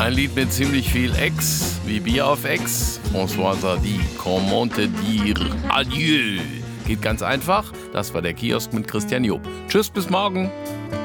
Ein Lied mit ziemlich viel Ex, wie Bier auf Ex. François Sardy, comment te dire adieu. Geht ganz einfach. Das war der Kiosk mit Christian Job. Tschüss, bis morgen.